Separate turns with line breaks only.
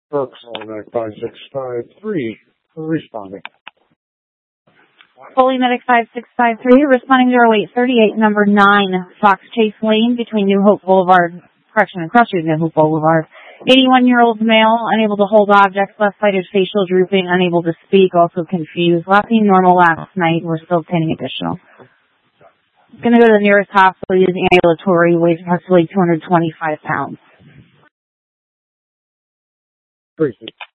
Brooks, Medic 5653, responding.
Foley Medic 5653, responding to 0838, number 9, Fox Chase Lane, between New Hope Boulevard, and Cross Street, New Hope Boulevard. 81-year-old male, unable to hold objects, left-sided facial drooping, unable to speak, also confused. Lapping normal last night. We're still obtaining additional. Going to go to the nearest hospital using ambulatory, weighs approximately 225 pounds.
3 feet.